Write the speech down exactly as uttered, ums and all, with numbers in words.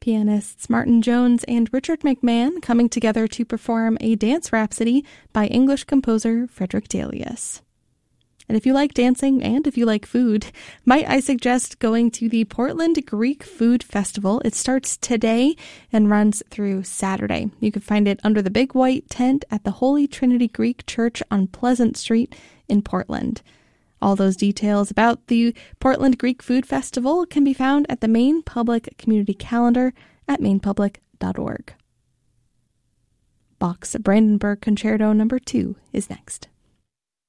Pianists Martin Jones and Richard McMahon coming together to perform a dance rhapsody by English composer Frederick Delius. And if you like dancing and if you like food, might I suggest going to the Portland Greek Food Festival. It starts today and runs through Saturday. You can find it under the big white tent at the Holy Trinity Greek Church on Pleasant Street in Portland. All those details about the Portland Greek Food Festival can be found at the Maine Public Community Calendar at maine public dot org. Bach's Brandenburg Concerto number two is next.